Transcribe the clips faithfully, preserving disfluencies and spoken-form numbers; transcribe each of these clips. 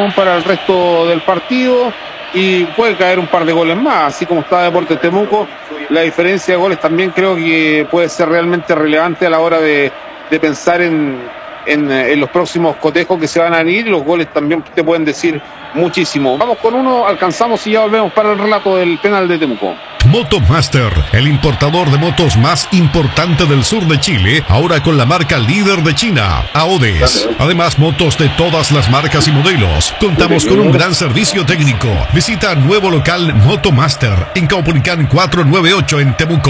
aún para el resto del partido y puede caer un par de goles más, así como está Deportes Temuco. La diferencia de goles también creo que puede ser realmente relevante a la hora de, de pensar en, en, en los próximos cotejos que se van a venir. Los goles también te pueden decir muchísimo. Vamos con uno, alcanzamos y ya volvemos para el relato del penal de Temuco. Motomaster, el importador de motos más importante del sur de Chile, ahora con la marca líder de China, AODES. Además, motos de todas las marcas y modelos. Contamos con un gran servicio técnico. Visita nuevo local Motomaster en Caupolicán cuatrocientos noventa y ocho en Temuco.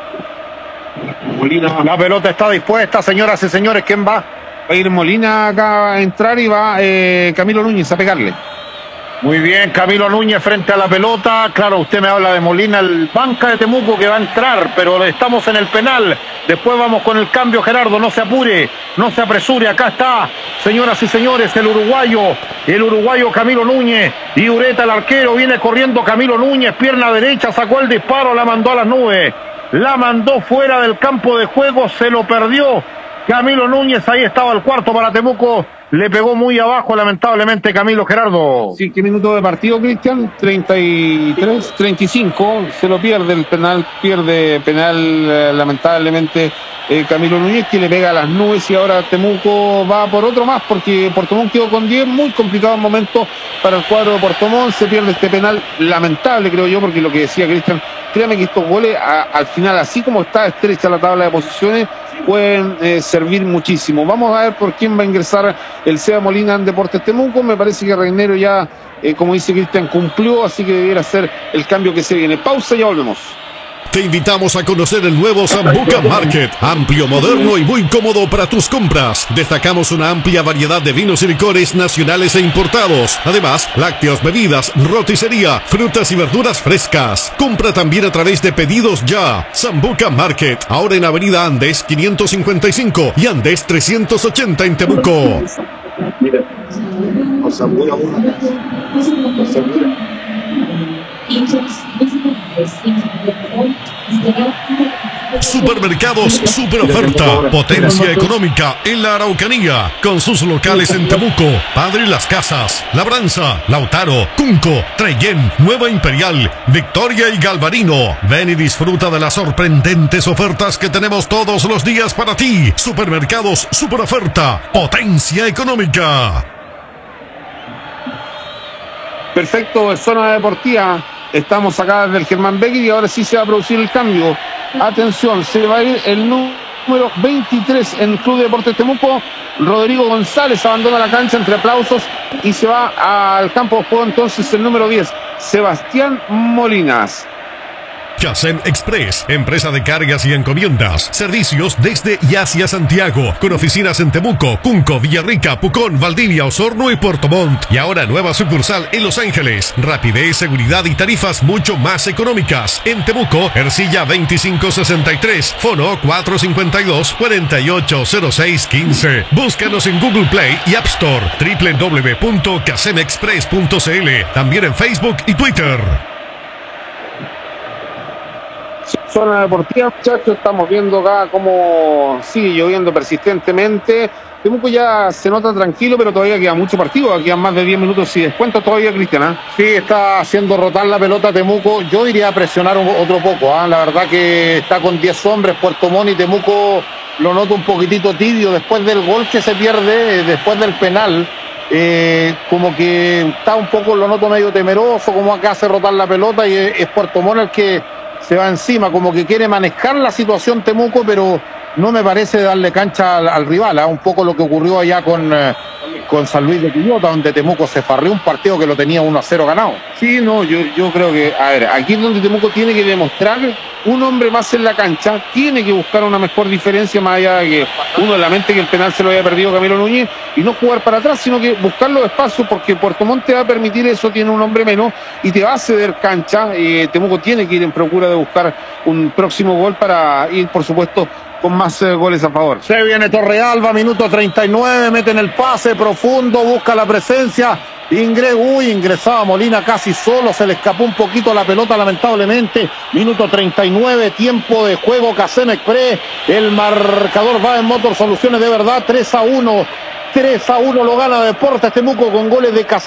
Molina. La pelota está dispuesta, señoras y señores. ¿Quién va? Va a ir Molina acá a entrar y va eh, Camilo Núñez a pegarle. Muy bien, Camilo Núñez frente a la pelota. Claro, usted me habla de Molina, el banca de Temuco que va a entrar, pero estamos en el penal. Después vamos con el cambio, Gerardo, no se apure, no se apresure. Acá está, señoras y señores, el uruguayo, el uruguayo Camilo Núñez. Y Ureta, el arquero, viene corriendo Camilo Núñez, pierna derecha, sacó el disparo, la mandó a las nubes. La mandó fuera del campo de juego, se lo perdió Camilo Núñez. Ahí estaba el cuarto para Temuco. Le pegó muy abajo, lamentablemente, Camilo, Gerardo. Sí, ¿qué minuto de partido, Cristian? treinta y tres, treinta y cinco. Se lo pierde el penal, pierde penal, eh, lamentablemente, eh, Camilo Núñez, que le pega a las nubes y ahora Temuco va por otro más, porque Puerto Montt quedó con diez. Muy complicado momento para el cuadro de Puerto Montt. Se pierde este penal, lamentable, creo yo, porque lo que decía Cristian, créame que estos goles, a, al final, así como está estrecha la tabla de posiciones, pueden eh, servir muchísimo. Vamos a ver por quién va a ingresar el Seba Molina en Deportes Temuco. Me parece que Reinero ya, eh, como dice Cristian, cumplió, así que debiera ser el cambio que se viene. Pausa y ya volvemos. Te invitamos a conocer el nuevo Sambuca Market, amplio, moderno y muy cómodo para tus compras. Destacamos una amplia variedad de vinos y licores nacionales e importados. Además, lácteos, bebidas, roticería, frutas y verduras frescas. Compra también a través de Pedidos Ya. Sambuca Market, ahora en Avenida Andes quinientos cincuenta y cinco y Andes trescientos ochenta en Temuco. Mira, os asegura una. Os asegura. Supermercados Super Oferta, potencia económica en la Araucanía, con sus locales en Temuco, Padre Las Casas, Labranza, Lautaro, Cunco, Trellén, Nueva Imperial, Victoria y Galvarino. Ven y disfruta de las sorprendentes ofertas que tenemos todos los días para ti. Supermercados Super Oferta, potencia económica. Perfecto, zona deportiva. Estamos acá desde el Germán Becker y ahora sí se va a producir el cambio. Atención, se va a ir el número veintitrés en Club Deportes Temuco. Rodrigo González abandona la cancha entre aplausos y se va al campo de juego entonces el número diez, Sebastián Molinas. Casem Express, empresa de cargas y encomiendas. Servicios desde y hacia Santiago, con oficinas en Temuco, Cunco, Villarrica, Pucón, Valdivia, Osorno y Puerto Montt. Y ahora nueva sucursal en Los Ángeles. Rapidez, seguridad y tarifas mucho más económicas. En Temuco, Ercilla veinticinco sesenta y tres, Fono cuatro cinco dos, cuatro ocho cero seis uno cinco. Búscanos en Google Play y App Store, doble u doble u doble u punto casem express punto c l. También en Facebook y Twitter. Zona deportiva, muchachos, estamos viendo acá cómo sigue lloviendo persistentemente. Temuco ya se nota tranquilo, pero todavía queda mucho partido, quedan más de diez minutos y descuento todavía, Cristian. ¿eh? Sí, está haciendo rotar la pelota Temuco. Yo iría a presionar un, otro poco. ¿eh? La verdad que está con diez hombres Puerto Montt y Temuco lo noto un poquitito tibio después del gol que se pierde, después del penal. Eh, como que está un poco, lo noto medio temeroso, como acá hace rotar la pelota y es, es Puerto Montt el que se va encima, como que quiere manejar la situación Temuco, pero no me parece darle cancha al, al rival, ¿eh? Un poco lo que ocurrió allá con, eh, con San Luis de Quillota, donde Temuco se farrió un partido que lo tenía uno a cero ganado. Sí, no, yo, yo creo que, a ver, aquí es donde Temuco tiene que demostrar un hombre más en la cancha, tiene que buscar una mejor diferencia, más allá de que uno lamente que el penal se lo haya perdido Camilo Núñez, y no jugar para atrás, sino que buscar los espacios, porque Puerto Montt te va a permitir eso, tiene un hombre menos, y te va a ceder cancha. eh, Temuco tiene que ir en procura de buscar un próximo gol para ir, por supuesto, con más eh, goles a favor. Se viene Torrealba, minuto treinta y nueve, meten el pase profundo, busca la presencia, Ingre, uy, ingresaba Molina casi solo, se le escapó un poquito la pelota lamentablemente. Minuto treinta y nueve, tiempo de juego, Casem Express, el marcador va en Motor Soluciones de verdad, tres a uno, tres a uno lo gana Deportes Temuco con goles de Casem.